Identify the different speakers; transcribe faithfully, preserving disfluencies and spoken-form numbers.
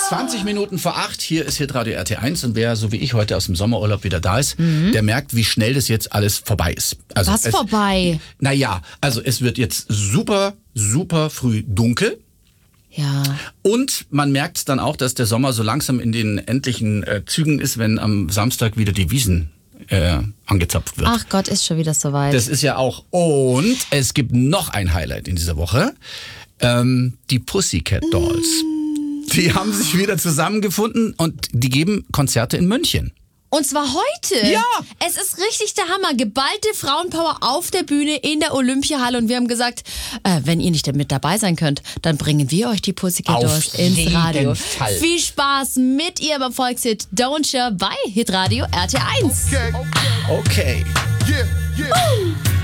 Speaker 1: zwanzig Minuten vor acht, hier ist Hitradio R T eins und wer so wie ich heute aus dem Sommerurlaub wieder da ist, mhm. der merkt, wie schnell das jetzt alles vorbei ist. Also
Speaker 2: Was
Speaker 1: es,
Speaker 2: vorbei?
Speaker 1: Naja, also es wird jetzt super, super früh dunkel.
Speaker 2: Ja.
Speaker 1: Und man merkt dann auch, dass der Sommer so langsam in den endlichen äh, Zügen ist, wenn am Samstag wieder die Wiesen äh, angezapft wird.
Speaker 2: Ach Gott, ist schon wieder soweit.
Speaker 1: Das ist ja auch. Und es gibt noch ein Highlight in dieser Woche. Ähm, die Pussycat Dolls. Mm. Die haben sich wieder zusammengefunden und die geben Konzerte in München.
Speaker 2: Und zwar heute.
Speaker 1: Ja.
Speaker 2: Es ist richtig der Hammer. Geballte Frauenpower auf der Bühne in der Olympiahalle. Und wir haben gesagt, äh, wenn ihr nicht mit dabei sein könnt, dann bringen wir euch die Pussycat Dolls ins Radio.
Speaker 1: Fall.
Speaker 2: Viel Spaß mit ihr beim Volkshit Don't Share bei Hitradio R T eins.
Speaker 1: Okay. okay.
Speaker 3: Yeah, yeah. Uh.